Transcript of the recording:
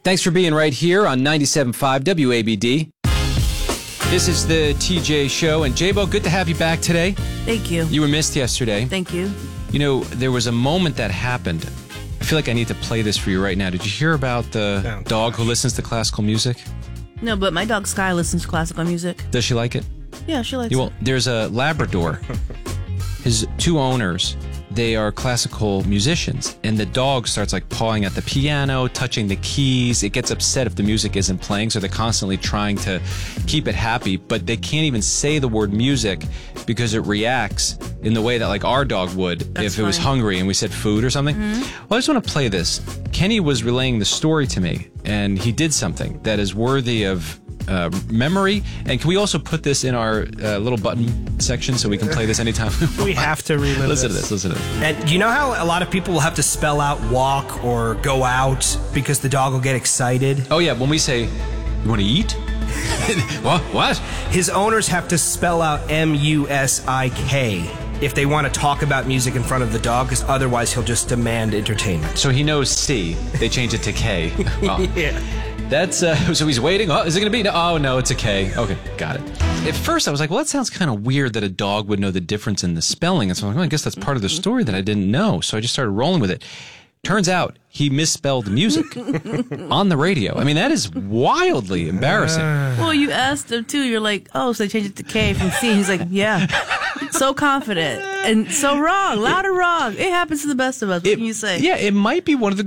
Thanks for being right here on 97.5 WABD. This is the TJ Show, and J-Bo, good to have you back today. Thank you. You were missed yesterday. Thank you. You know, there was a moment that happened. I feel like I need to play this for you right now. Did you hear about the dog who listens to classical music? No, but my dog Sky listens to classical music. Does she like it? Yeah, she likes Well, it. there's a Labrador. His two owners, they are classical musicians, and the dog starts like pawing at the piano, touching the keys. It gets upset if the music isn't playing, so they're constantly trying to keep it happy, but they can't even say the word music because it reacts in the way that like our dog would if it was hungry and we said food or something. Well, I just want to play this. Kenny was relaying the story to me, and he did something that is worthy of memory. And can we also put this in our little button section so we can play this anytime we want? We have to relive Listen to this. Listen to this. And you know how a lot of people will have to spell out walk or go out because the dog will get excited? Oh, yeah. When we say, you want to eat? What? His owners have to spell out M-U-S-I-K if they want to talk about music in front of the dog, because otherwise he'll just demand entertainment. So he knows C. They changed it to K. Well, Yeah. that's, so he's waiting. Oh, is it going to be? Oh, no, it's a K. Okay, got it. At first, I was like, well, that sounds kind of weird that a dog would know the difference in the spelling. And so I'm like, well, I guess that's part of the story that I didn't know. So I just started rolling with it. Turns out he misspelled music on the radio. I mean, that is wildly embarrassing. Well, you asked him too. You're like, oh, so they changed it to K from C. And he's like, yeah. So confident and so wrong, loud and wrong. It happens to the best of us. What can you say? Yeah, it might be one of the